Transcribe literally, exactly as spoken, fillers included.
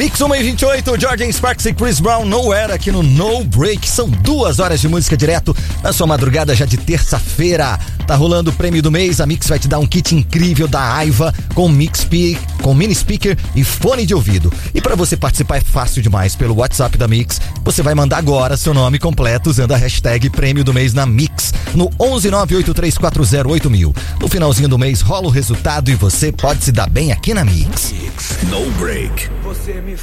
Mix uma e vinte e oito, Jordan Sparks e Chris Brown, Nowhere, aqui no No Break. São duas horas de música direto na sua madrugada já de terça-feira. Tá rolando o prêmio do mês, a Mix vai te dar um kit incrível da Aiva com mix speak, com mini speaker e fone de ouvido. E pra você participar é fácil demais, pelo WhatsApp da Mix. Você vai mandar agora seu nome completo usando a hashtag prêmio do mês na Mix no onze nove oito três quatro zero oito mil. No finalzinho do mês rola o resultado e você pode se dar bem aqui na Mix. No Break. Você me